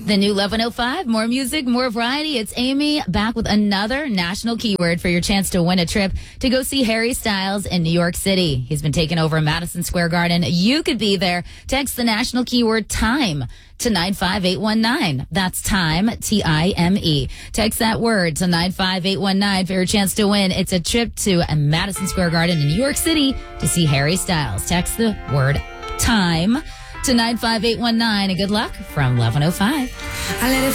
The new 1105, more music, more variety. It's Amy back with another national keyword for your chance to win a trip to go see Harry Styles in New York City. He's been taking over Madison Square Garden. You could be there. Text the national keyword TIME to 95819. That's TIME, T-I-M-E. Text that word to 95819 for your chance to win. It's a trip to Madison Square Garden in New York City to see Harry Styles. Text the word TIME to 95819. And good luck from 1105.